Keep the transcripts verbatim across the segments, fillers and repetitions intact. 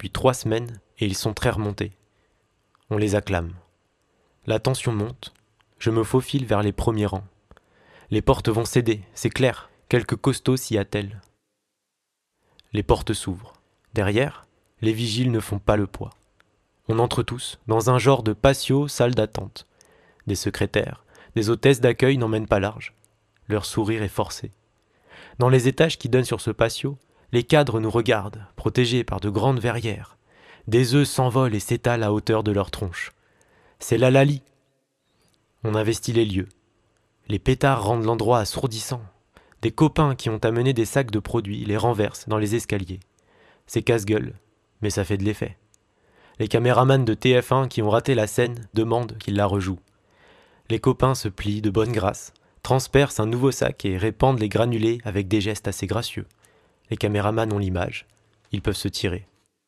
depuis trois semaines et ils sont très remontés. On les acclame. La tension monte, je me faufile vers les premiers rangs. Les portes vont céder, c'est clair, quelques costauds s'y attellent. Les portes s'ouvrent. Derrière, les vigiles ne font pas le poids. On entre tous, dans un genre de patio salle d'attente. Des secrétaires, des hôtesses d'accueil n'emmènent pas large. Leur sourire est forcé. Dans les étages qui donnent sur ce patio, les cadres nous regardent, protégés par de grandes verrières. Des œufs s'envolent et s'étalent à hauteur de leur tronche. C'est l'Halali. On investit les lieux. Les pétards rendent l'endroit assourdissant. Des copains qui ont amené des sacs de produits les renversent dans les escaliers. C'est casse-gueule, mais ça fait de l'effet. Les caméramans de T F un qui ont raté la scène demandent qu'ils la rejouent. Les copains se plient de bonne grâce, transpercent un nouveau sac et répandent les granulés avec des gestes assez gracieux. Les caméramans ont l'image, ils peuvent se tirer.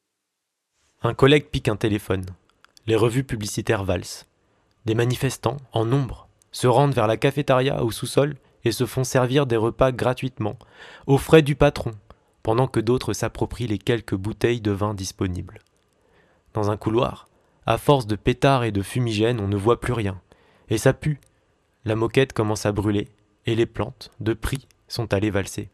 Un collègue pique un téléphone. Les revues publicitaires valsent. Des manifestants, en nombre, se rendent vers la cafétéria au sous-sol et se font servir des repas gratuitement, aux frais du patron, pendant que d'autres s'approprient les quelques bouteilles de vin disponibles. Dans un couloir, à force de pétards et de fumigènes, on ne voit plus rien. Et ça pue. La moquette commence à brûler, et les plantes, de prix, sont allées valser.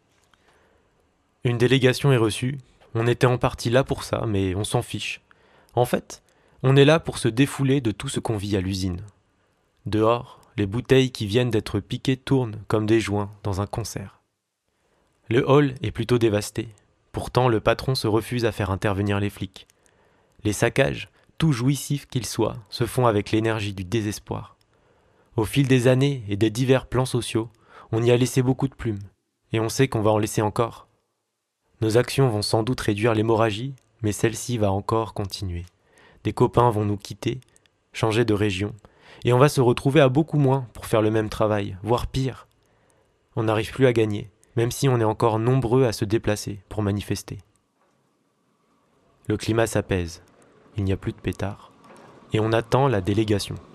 Une délégation est reçue. On était en partie là pour ça, mais on s'en fiche. En fait, on est là pour se défouler de tout ce qu'on vit à l'usine. Dehors, les bouteilles qui viennent d'être piquées tournent comme des joints dans un concert. Le hall est plutôt dévasté. Pourtant, le patron se refuse à faire intervenir les flics. Les saccages, tout jouissifs qu'ils soient, se font avec l'énergie du désespoir. Au fil des années et des divers plans sociaux, on y a laissé beaucoup de plumes, et on sait qu'on va en laisser encore. Nos actions vont sans doute réduire l'hémorragie, mais celle-ci va encore continuer. Des copains vont nous quitter, changer de région, et on va se retrouver à beaucoup moins pour faire le même travail, voire pire. On n'arrive plus à gagner, même si on est encore nombreux à se déplacer pour manifester. Le climat s'apaise, il n'y a plus de pétards, et on attend la délégation.